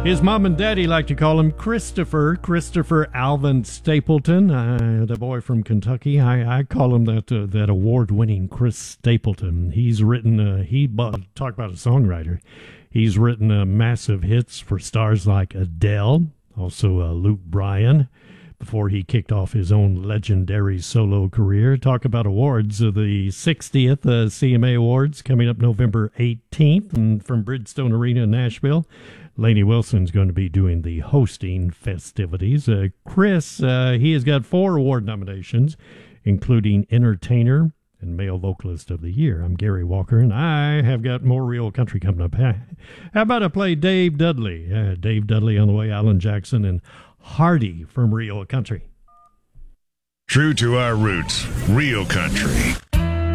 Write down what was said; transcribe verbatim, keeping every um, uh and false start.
His mom and daddy like to call him Christopher, Christopher Alvin Stapleton, uh, the boy from Kentucky. I, I call him that uh, that award-winning Chris Stapleton. He's written, uh, he uh, talk about a songwriter. He's written uh, massive hits for stars like Adele, also uh, Luke Bryan, before he kicked off his own legendary solo career. Talk about awards, uh, the sixtieth uh, C M A Awards coming up November eighteenth, and from Bridgestone Arena in Nashville. Lainey Wilson's going to be doing the hosting festivities. Uh, Chris, uh, he has got four award nominations, including Entertainer and Male Vocalist of the Year. I'm Gary Walker, and I have got more real country coming up. How about I play Dave Dudley? Uh, Dave Dudley on the way, Alan Jackson, and Hardy from Real Country. True to our roots, Real Country.